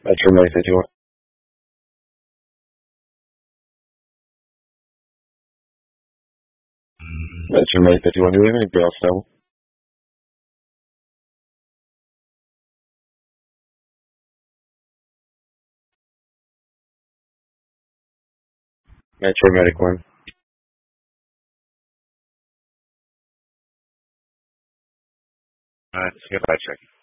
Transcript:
Metro May 51. Metro May 51. Do we have anything else now? Metro Medic 1. Goodbye, check.